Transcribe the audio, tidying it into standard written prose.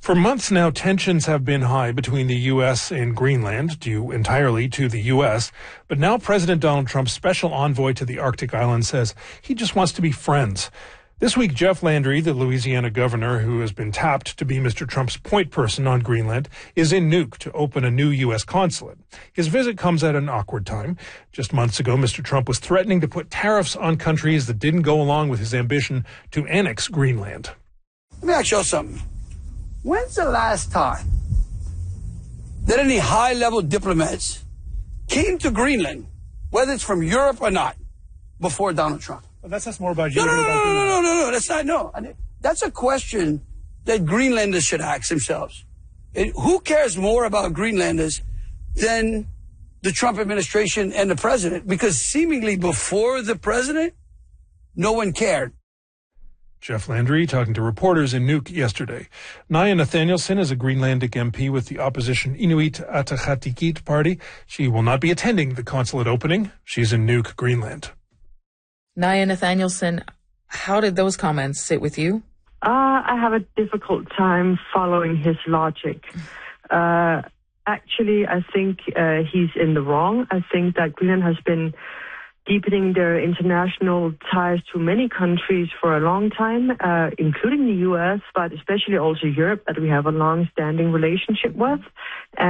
For months now, tensions have been high between the U.S. and Greenland, due entirely to the U.S. But now President Donald Trump's special envoy to the Arctic island says he just wants to be friends. This week, Jeff Landry, the Louisiana governor who has been tapped to be Mr. Trump's point person on Greenland, is in Nuuk to open a new U.S. consulate. His visit comes at an awkward time. Just months ago, Mr. Trump was threatening to put tariffs on countries that didn't go along with his ambition to annex Greenland. Let me ask you something. When's the last time that any high-level diplomats came to Greenland, whether it's from Europe or not, before Donald Trump? Well, that's more about you. No. That's not, no. That's a question that Greenlanders should ask themselves. Who cares more about Greenlanders than the Trump administration and the president? Because seemingly before the president, no one cared. Jeff Landry talking to reporters in Nuuk yesterday. Naya Nathanielson is a Greenlandic MP with the opposition Inuit Ataqatigiit Party. She will not be attending the consulate opening. She's in Nuuk, Greenland. Naya Nathanielson, how did those comments sit with you? I have a difficult time following his logic. Actually, I think he's in the wrong. I think that Greenland has been deepening their international ties to many countries for a long time, including the U.S., but especially also Europe, that we have a long-standing relationship with.